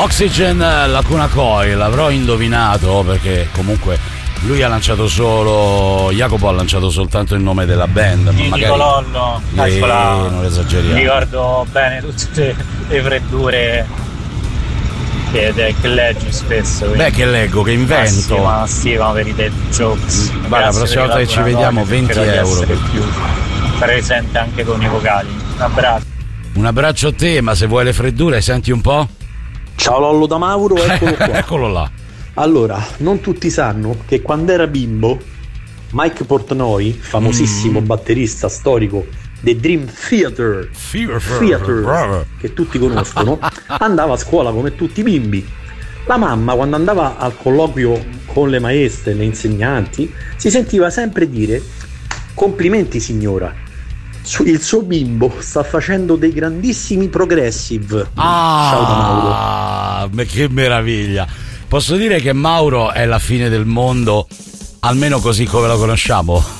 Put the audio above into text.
Oxygen, Lacuna Coil, l'avrò indovinato perché comunque lui ha lanciato solo, Jacopo ha lanciato soltanto il nome della band, ma magari dico Lollo, non esageriamo. Mi ricordo bene tutte le freddure che leggi spesso. Beh, che leggo, che invento. Ma per i dead jokes. Guarda, la prossima volta che ci vediamo 20 euro più presente anche con i vocali. Un abbraccio a te, ma se vuoi le freddure senti un po'. Ciao Lollo da Mauro, eccolo qua. Eccolo là. Allora, non tutti sanno che quando era bimbo Mike Portnoy, famosissimo batterista storico dei Dream Theater, che tutti conoscono, andava a scuola come tutti i bimbi. La mamma, quando andava al colloquio con le maestre, le insegnanti, si sentiva sempre dire: complimenti signora, il suo bimbo sta facendo dei grandissimi progressive. Ciao da Mauro. Che meraviglia. Posso dire che Mauro è la fine del mondo, almeno così come lo conosciamo?